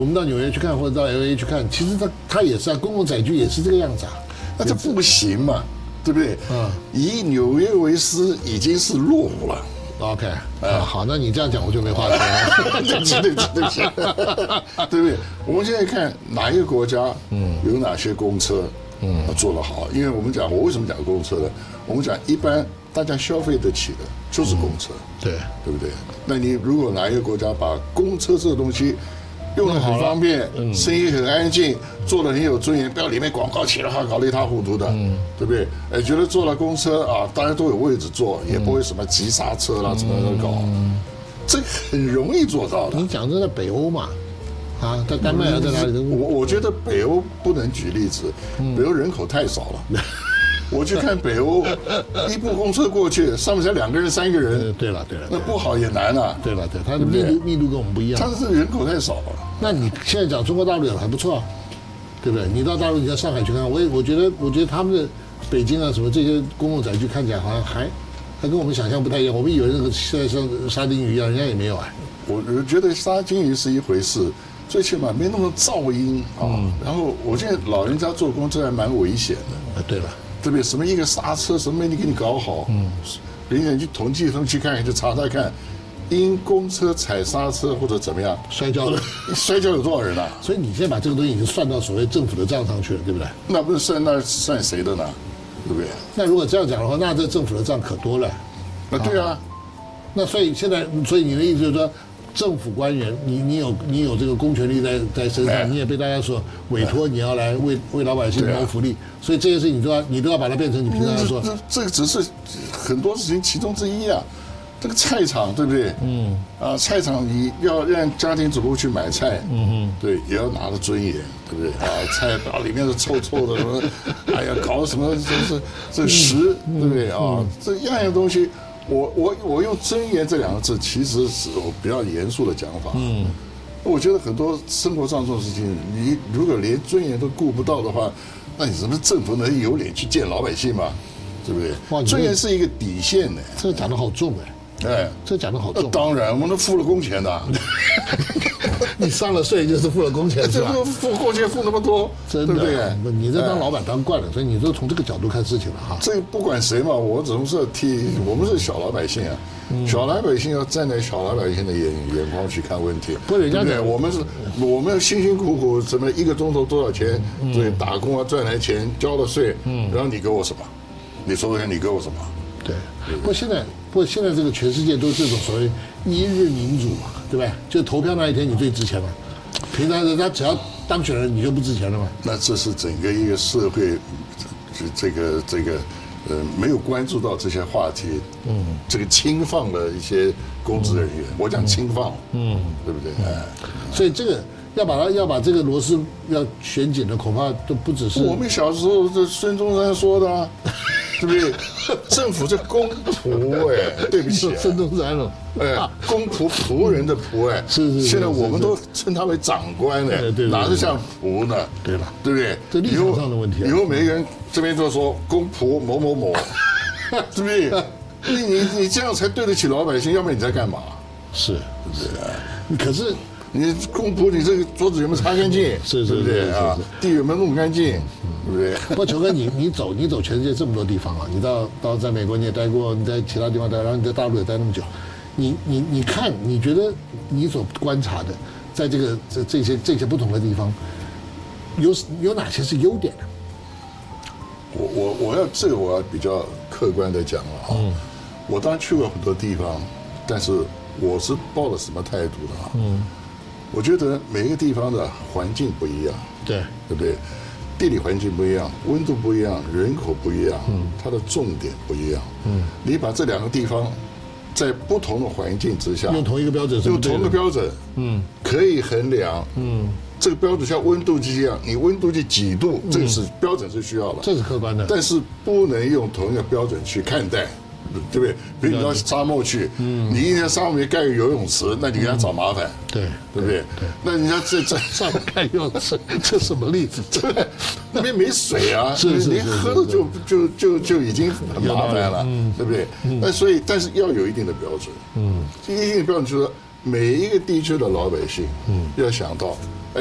我们到纽约去看，或者到 LA 去看，其实它也是啊，公共载具也是这个样子啊。 那这不行嘛，对不对？以纽约为师已经是落伍了。 OK， 好，那你这样讲我就没话说了。 对不起，对不对？我们现在看哪一个国家，有哪些公车，做得好？因为我们讲，我为什么讲公车呢？我们讲一般大家消费得起的就是公车， 对不对？那你如果哪一个国家把公车这个东西用得很方便，声音很安静，做得很有尊严，不要里面广告起来搞得一塌糊涂的，对不对？觉得坐了公车啊，大家都有位置坐，也不会什么急刹车啦，怎么搞，这很容易做到的。 你讲的在北欧嘛，啊，在丹麦啊，在哪里？ 我觉得北欧不能举例子，北欧人口太少了。我去看北欧，一部公车过去，上面才2个人、3个人。 对了， 那不好也难啊。 对，它的密度跟我们不一样。 它是人口太少了。 那你现在讲中国大陆也还不错啊，对不对？你到大陆，你到上海去看，我觉得他们的北京啊什么这些公共载具看起来好像还跟我们想象不太一样。我们以为那个现在像沙丁鱼一样，人家也没有哎。 我觉得沙丁鱼是一回事，最起码没那么噪音啊。然后我现在老人家坐公车还蛮危险的。 对了。 对不对？什么一个刹车，什么没给你搞好，人家去统计中去看，就查看，因公车踩刹车或者怎么样摔跤的， 摔跤有多少人啊？ 所以你现在把这个东西已经算到所谓政府的账上去了，对不对？ 那不是算谁的呢？对不对？ 那如果这样讲的话，那这政府的账可多了。 对啊。 那所以你的意思就是说，政府官员，你有这个公权力在身上，你也被大家所委托，你要来为老百姓谋福利，所以这些事情你都要把它变成你平常说。 这个只是很多事情其中之一啊。这个菜场对不对？菜场你要让家庭主妇去买菜，对，也要拿着尊严，对不对？菜包里面是臭的什么，哎呀，搞什么这食，对不对啊？这样东西。我用尊严这2个字，其实是我比较严肃的讲法。我觉得很多生活上这种事情，你如果连尊严都顾不到的话，那你什么政府能有脸去见老百姓吗？对不对？尊严是一个底线呢。 这讲得好重这讲得好重。 当然，我们都付了工钱的。 你上了税就是付了工钱，是吧？ 付工钱付那么多， 真的，对不对？你这当老板当惯了，所以你就从这个角度看事情了哈。 这不管谁嘛，我总是我们是小老百姓啊，小老百姓要站在小老百姓的眼光去看问题。 不，人家对，我们辛辛苦苦什么1个钟头多少钱？对，打工啊赚来钱交了税，然后你给我什么？你说说看，你给我什么？ 对，不过现在这个全世界都是这种所谓一日民主嘛，对不对？就投票那一天你最值钱嘛，平常人家只要当选了你就不值钱了嘛。 那这是整个一个社会，这个没有关注到这些话题，这个轻放了一些公职人员，我讲轻放，对不对？ 所以这个要把这个螺丝要旋紧的，恐怕都不只是我们小时候这孙中山说的啊。对不对？政府是公仆对不起， 孙中山了， 公仆人的仆是。 现在我们都称他为长官哪是像仆呢？ 对了， 对不对？ 这立场上的问题。 以后每个人这边就说公仆某某某，对不对？你这样才对得起老百姓，要不然你在干嘛？ 是，对。可是。 你公仆，你这个桌子有没有擦干净？ 是， 对不对啊？地有没有弄干净？对不对？ 不过球哥，你走全世界这么多地方啊，你到在美国你也待过，你在其他地方待，然后你在大陆也待那么久，你看，你觉得你所观察的，在这些不同的地方，有哪些是优点呢？ 我要比较客观的讲了啊，我当然去过很多地方，但是我是抱了什么态度的啊？我觉得每一个地方的环境不一样，对不对？地理环境不一样，温度不一样，人口不一样，它的重点不一样。你把这2个地方在不同的环境之下， 用同一个标准， 可以衡量，这个标准像温度计一样，你温度计几度，这个是标准是需要的， 这是客观的， 但是不能用同一个标准去看待。对不对？比如你到沙漠去，你一天沙漠里盖个游泳池，那你给他找麻烦，对不对？那人家这上面盖游泳池，这什么例子？ 对，那边没水啊，你喝的就已经很麻烦了，对不对？那所以，但是要有一定的标准，一定的标准就是说，每一个地区的老百姓，要想到